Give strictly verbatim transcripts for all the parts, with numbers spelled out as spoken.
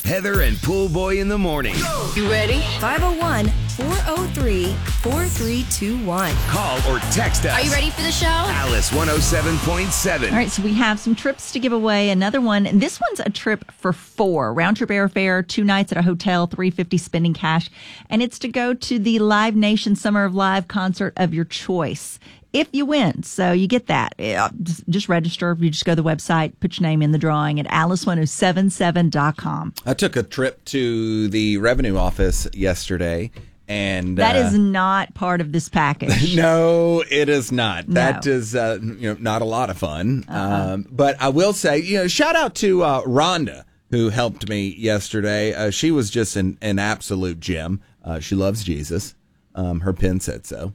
Heather and Pool Boy in the morning. You ready? five oh one, four oh three, four three two one. Call or text us. Are you ready for the show? Alice one oh seven point seven. All right, so we have some trips to give away. Another one, and this one's a trip for four. Round trip airfare, two nights at a hotel, three hundred fifty dollars spending cash. And it's to go to the Live Nation Summer of Live concert of your choice. If you win, so you get that. Just, just register. You just go to the website, put your name in the drawing at alice ten seventy-seven dot com. I took a trip to the revenue office yesterday, and that uh, is not part of this package. No, it is not. No. That is, uh, you know, not a lot of fun. Uh-huh. Um, but I will say, you know, shout out to uh, Rhonda, who helped me yesterday. Uh, she was just an, an absolute gem. Uh, she loves Jesus. Um, her pen said so.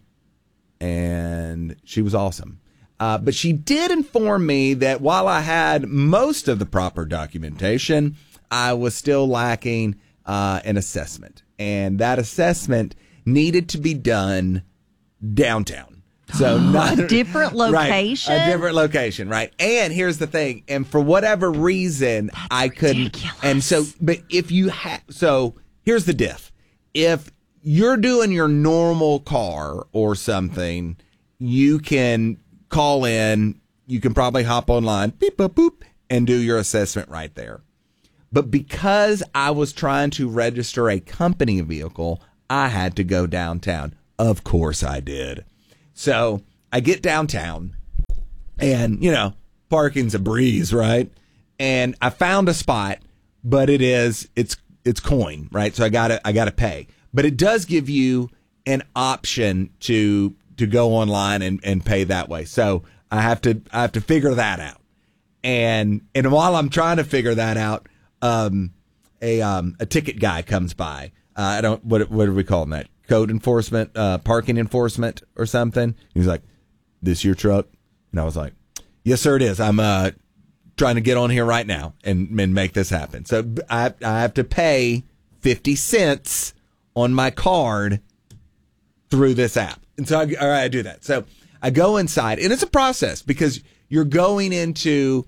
And she was awesome. Uh, but she did inform me that while I had most of the proper documentation, I was still lacking uh, an assessment. And that assessment needed to be done downtown. So not a different location? Right, a different location, right. And here's the thing. And for whatever reason, That's I couldn't. ridiculous. And so, but if you have, so here's the diff. If you're doing your normal car or something, you can call in, you can probably hop online, beep, boop, boop, and do your assessment right there. But because I was trying to register a company vehicle, I had to go downtown. Of course I did. So I get downtown and, you know, parking's a breeze, right? And I found a spot, but it is, it's, it's coin, right? So I gotta, I gotta pay. But it does give you an option to to go online and, and pay that way. So I have to I have to figure that out. And and while I'm trying to figure that out, um, a um, a ticket guy comes by. Uh, I don't what what do we call him that? Code enforcement, uh, parking enforcement, or something. He's like, "This your truck?" And I was like, "Yes, sir, it is. I'm uh trying to get on here right now and and make this happen." So I I have to pay fifty cents on my card through this app. And so I, all right, I do that. So I go inside, and it's a process because you're going into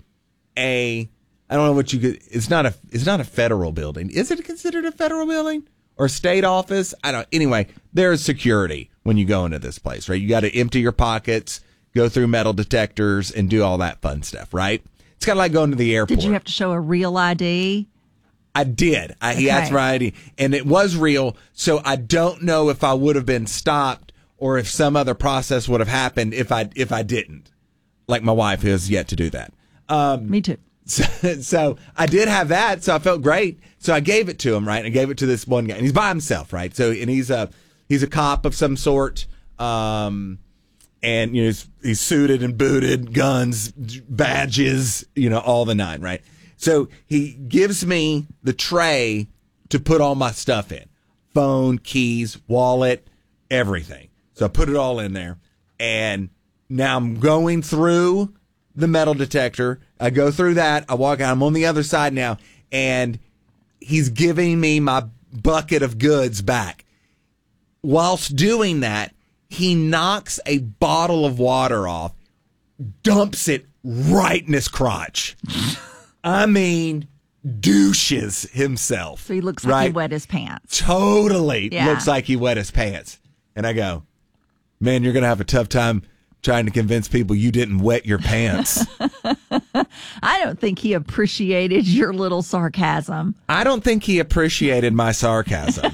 a, I don't know what you could, it's not a, it's not a federal building. Is it considered a federal building or a state office? I don't, anyway, there's security when you go into this place, right? You got to empty your pockets, go through metal detectors, and do all that fun stuff, right? It's kind of like going to the airport. Did you have to show a real I D? I did. I, He asked for I D, and it was real. So I don't know if I would have been stopped or if some other process would have happened if I if I didn't. Like my wife has yet to do that. Um, Me too. So, so I did have that. So I felt great. So I gave it to him, right? I gave it to this one guy, and he's by himself, right? So and he's a he's a cop of some sort. Um, and you know he's, he's suited and booted, guns, badges, you know, all the nine, right? So he gives me the tray to put all my stuff in. Phone, keys, wallet, everything. So I put it all in there. And now I'm going through the metal detector. I go through that. I walk out. I'm on the other side now. And he's giving me my bucket of goods back. Whilst doing that, he knocks a bottle of water off, dumps it right in his crotch. I mean, douches himself. So he looks like right? he wet his pants. Totally Yeah. looks like he wet his pants. And I go, man, you're going to have a tough time trying to convince people you didn't wet your pants. I don't think he appreciated your little sarcasm. I don't think he appreciated my sarcasm.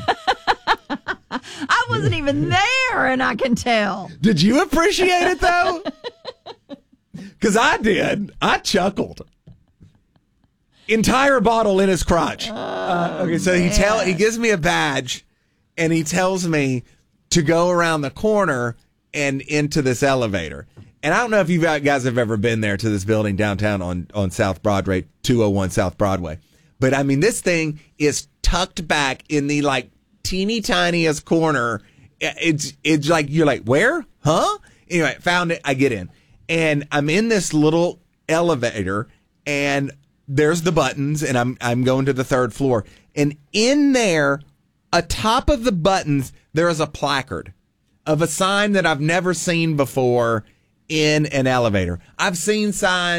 I wasn't even there, and I can tell. Did you appreciate it, though? Because I did. I chuckled. Entire bottle in his crotch. Oh, uh, okay, so he tell he gives me a badge, and he tells me to go around the corner and into this elevator. And I don't know if you guys have ever been there to this building downtown on, on South Broadway, two oh one South Broadway. But I mean, this thing is tucked back in the like teeny tiniest corner. It's it's like you're like, where? Huh? Anyway, found it. I get in, and I'm in this little elevator, and there's the buttons, and I'm I'm going to the third floor. And in there, atop of the buttons, there is a placard of a sign that I've never seen before in an elevator. I've seen signs,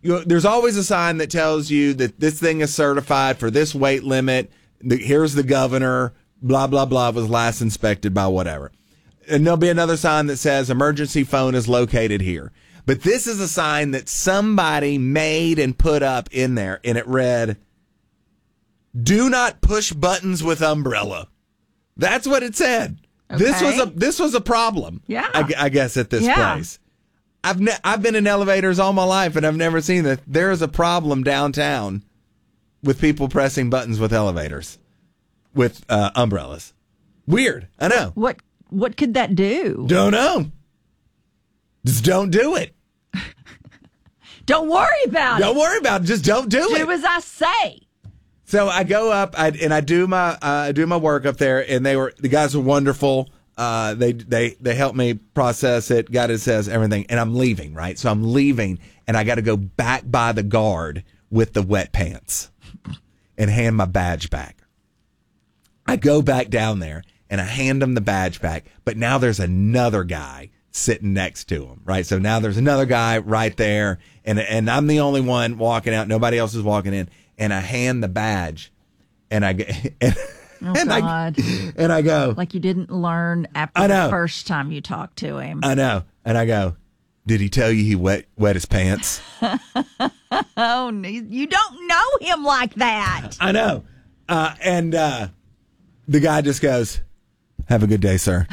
you, there's always a sign that tells you that this thing is certified for this weight limit. The, here's the governor, blah, blah, blah, was last inspected by whatever. And there'll be another sign that says emergency phone is located here. But this is a sign that somebody made and put up in there, and it read, do not push buttons with umbrella. That's what it said. Okay. This was a this was a problem. Yeah, I, I guess at this yeah. place. I've ne- I've been in elevators all my life, and I've never seen that. There is a problem downtown with people pressing buttons with elevators, with uh, umbrellas. Weird. I know. What what could that do? Don't know. Just don't do it. Don't worry about don't it. Don't worry about it. Just don't do, do it. Do as I say. So I go up I, and I do my uh, I do my work up there, and they were the guys were wonderful. Uh, they they they helped me process it, got it says everything, and I'm leaving, right? So I'm leaving, and I got to go back by the guard with the wet pants and hand my badge back. I go back down there and I hand him the badge back, but now there's another guy sitting next to him, right? So now there's another guy right there, and and I'm the only one walking out. Nobody else is walking in, and I hand the badge, and I and. Oh, and, God. I, and I go, like you didn't learn after the first time you talked to him. I know. And I go, did he tell you he wet wet his pants? Oh, no, you don't know him like that. I know. Uh, and uh, the guy just goes, have a good day, sir.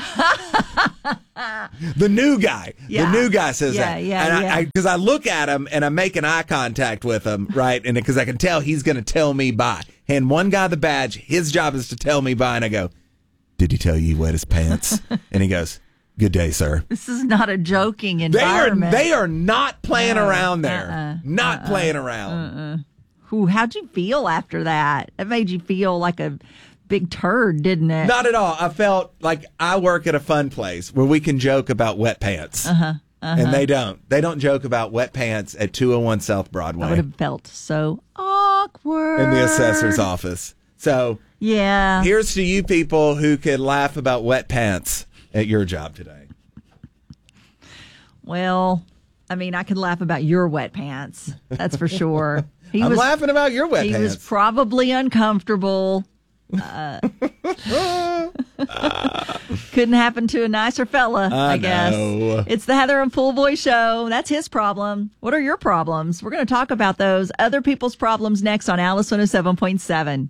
The new guy. Yeah. The new guy says yeah, that. Yeah, and yeah. I, Because I, I look at him and I'm making eye contact with him, right? And because I can tell he's going to tell me bye. Hand one guy the badge. His job is to tell me bye. And I go, did he tell you he wet his pants? And he goes, good day, sir. This is not a joking They are, environment. they are not playing uh, around there. Uh-uh, not uh-uh, playing around. Uh-uh. Ooh, how'd you feel after that? It made you feel like a big turd, didn't it? Not at all. I felt like I work at a fun place where we can joke about wet pants. Uh-huh. Uh-huh. And they don't. They don't joke about wet pants at two oh one South Broadway. I would have felt so awkward. In the assessor's office. So, yeah. Here's to you people who could laugh about wet pants at your job today. Well, I mean, I could laugh about your wet pants. That's for sure. He I'm was, laughing about your wet he pants. He was probably uncomfortable. Uh, couldn't happen to a nicer fella, I, I guess. know. It's the Heather and Pool Boy Show. That's his problem. What are your problems? We're going to talk about those other people's problems next on Alice one oh seven point seven.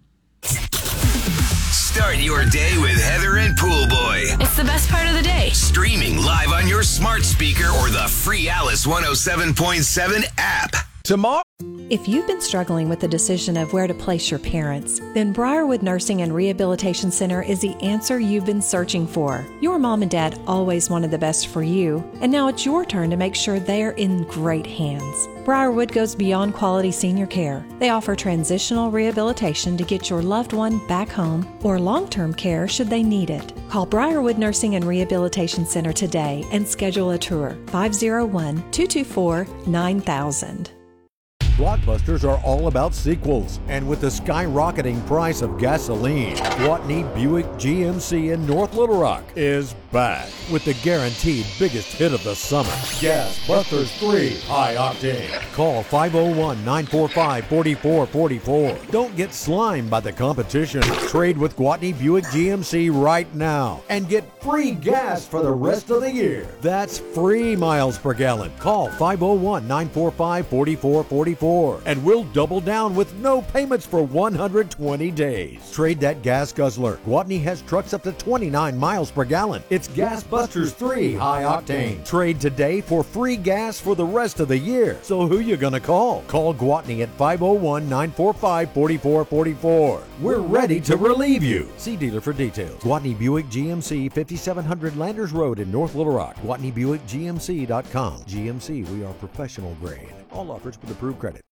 Start your day with Heather and Pool Boy. It's the best part of the day. Streaming live on your smart speaker or the free Alice one oh seven point seven app. Tomorrow. If you've been struggling with the decision of where to place your parents, then Briarwood Nursing and Rehabilitation Center is the answer you've been searching for. Your mom and dad always wanted the best for you, and now it's your turn to make sure they're in great hands. Briarwood goes beyond quality senior care. They offer transitional rehabilitation to get your loved one back home or long-term care should they need it. Call Briarwood Nursing and Rehabilitation Center today and schedule a tour. five oh one, two two four, nine thousand. Blockbusters are all about sequels, and with the skyrocketing price of gasoline, Gwatney Buick G M C in North Little Rock is back with the guaranteed biggest hit of the summer, Gas Busters three High Octane. Call five oh one, nine four five, four four four four. Don't get slimed by the competition. Trade with Gwatney Buick G M C right now and get free gas for the rest of the year. That's free miles per gallon. Call five oh one, nine four five, four four four four and we'll double down with no payments for one hundred twenty days. Trade that gas guzzler. Gwatney has trucks up to twenty-nine miles per gallon. It's Gas Busters three High Octane. Trade today for free gas for the rest of the year. So who you gonna call? Call Gwatney at five oh one, nine four five, four four four four. We're ready to relieve you. See dealer for details. Gwatney Buick G M C, fifty-seven hundred Landers Road in North Little Rock. Gwatney Buick G M C dot com. G M C, we are professional grade. All offers with approved credit.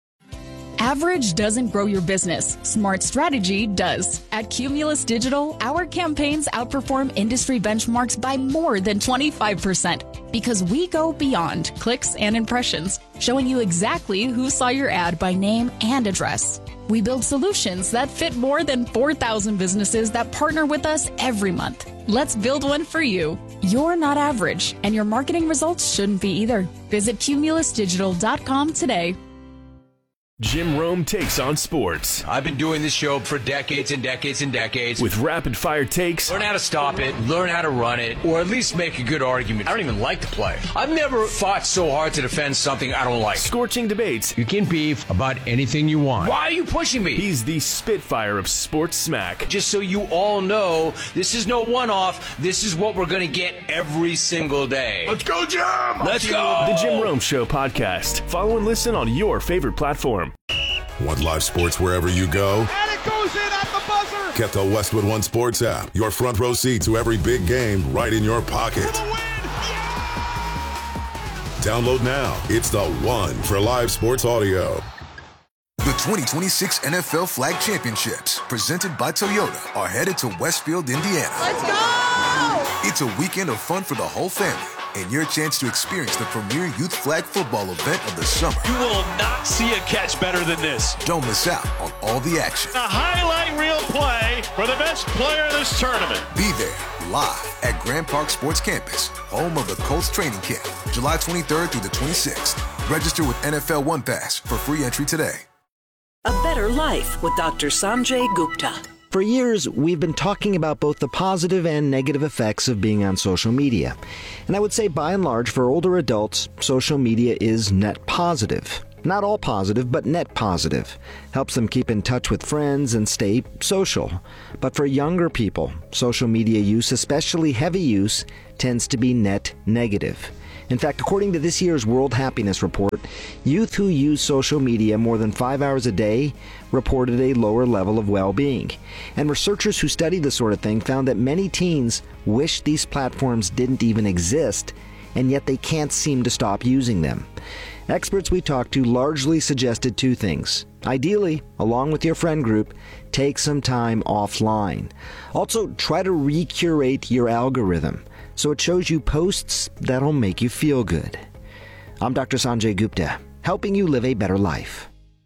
Average doesn't grow your business. Smart strategy does. At Cumulus Digital, our campaigns outperform industry benchmarks by more than twenty-five percent because we go beyond clicks and impressions, showing you exactly who saw your ad by name and address. We build solutions that fit more than four thousand businesses that partner with us every month. Let's build one for you. You're not average, and your marketing results shouldn't be either. Visit Cumulus Digital dot com today. Jim Rome takes on sports. I've been doing this show for decades and decades and decades. With rapid-fire takes. Learn how to stop it, learn how to run it, or at least make a good argument. I don't even like the play. I've never fought so hard to defend something I don't like. Scorching debates. You can beef about anything you want. Why are you pushing me? He's the Spitfire of sports smack. Just so you all know, this is no one-off. This is what we're going to get every single day. Let's go, Jim! Let's go! The Jim Rome Show podcast. Follow and listen on your favorite platform. Want live sports wherever you go? And it goes in at the buzzer! Get the Westwood One Sports app. Your front row seat to every big game right in your pocket. For the win! Yeah! Download now. It's the one for live sports audio. The twenty twenty-six N F L Flag Championships, presented by Toyota, are headed to Westfield, Indiana. Let's go! It's a weekend of fun for the whole family, and your chance to experience the premier youth flag football event of the summer. You will not see a catch better than this. Don't miss out on all the action. A highlight reel play for the best player in this tournament. Be there, live at Grand Park Sports Campus, home of the Colts training camp, July twenty-third through the twenty-sixth. Register with N F L One Pass for free entry today. A Better Life with Doctor Sanjay Gupta. For years, we've been talking about both the positive and negative effects of being on social media. And I would say, by and large, for older adults, social media is net positive. Not all positive, but net positive. Helps them keep in touch with friends and stay social. But for younger people, social media use, especially heavy use, tends to be net negative. In fact, according to this year's World Happiness Report, youth who use social media more than five hours a day reported a lower level of well-being. And researchers who studied this sort of thing found that many teens wish these platforms didn't even exist, and yet they can't seem to stop using them. Experts we talked to largely suggested two things. Ideally, along with your friend group, take some time offline. Also, try to recurate your algorithm so it shows you posts that'll make you feel good. I'm Doctor Sanjay Gupta, helping you live a better life.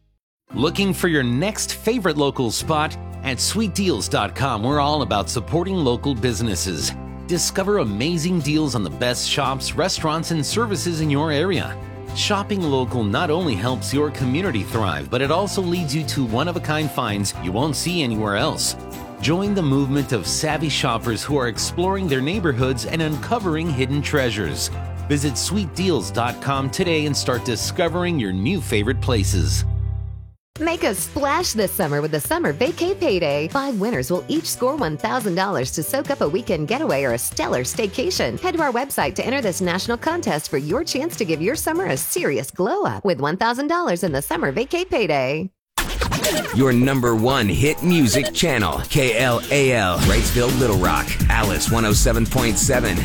Looking for your next favorite local spot? At sweet deals dot com, we're all about supporting local businesses. Discover amazing deals on the best shops, restaurants, and services in your area. Shopping local not only helps your community thrive, but it also leads you to one-of-a-kind finds you won't see anywhere else. Join the movement of savvy shoppers who are exploring their neighborhoods and uncovering hidden treasures. Visit sweet deals dot com today and start discovering your new favorite places. Make a splash this summer with the Summer Vacay Payday. Five winners will each score one thousand dollars to soak up a weekend getaway or a stellar staycation. Head to our website to enter this national contest for your chance to give your summer a serious glow up with one thousand dollars in the Summer Vacay Payday. Your number one hit music channel, K L A L, Wrightsville, Little Rock, Alice one oh seven point seven,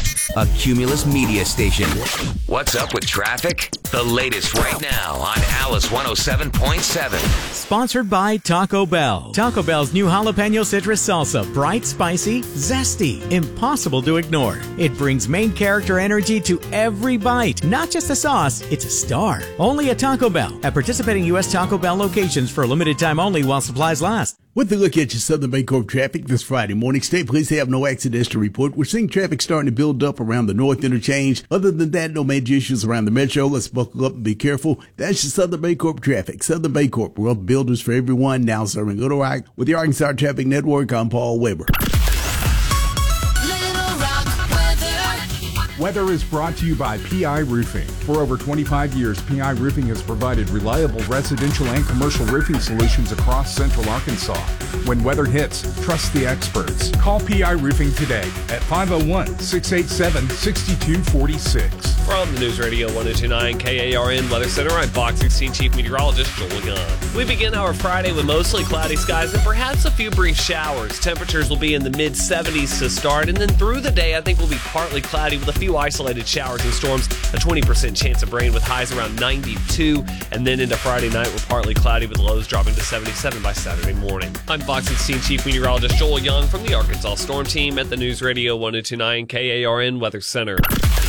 a Cumulus media station. What's up with traffic? The latest right now on Alice one oh seven point seven. Sponsored by Taco Bell. Taco Bell's new jalapeno citrus salsa. Bright, spicy, zesty, impossible to ignore. It brings main character energy to every bite. Not just a sauce, it's a star. Only at Taco Bell. At participating U S Taco Bell locations for a limited time only while supplies last. With a look at your Southern Bancorp traffic this Friday morning, stay please have no accidents to report. We're seeing traffic starting to build up around the North Interchange. Other than that, no major issues around the Metro. Let's buckle up and be careful. That's your Southern Bancorp traffic. Southern Bancorp, we're up builders for everyone, now serving Little Rock. With the Arkansas Traffic Network, I'm Paul Weber. Weather is brought to you by P I Roofing. For over twenty-five years, P I Roofing has provided reliable residential and commercial roofing solutions across central Arkansas. When weather hits, trust the experts. Call P I Roofing today at five oh one, six eight seven, six two four six. From the News Radio one oh two point nine K A R N Weather Center, I'm Fox sixteen Chief Meteorologist Joel Young. We begin our Friday with mostly cloudy skies and perhaps a few brief showers. Temperatures will be in the mid seventies to start, and then through the day, I think we'll be partly cloudy with a few isolated showers and storms, a twenty percent chance of rain with highs around ninety-two, and then into Friday night, we're partly cloudy with lows dropping to seventy-seven by Saturday morning. I'm Fox sixteen Chief Meteorologist Joel Young from the Arkansas Storm Team at the News Radio one oh two point nine K A R N Weather Center.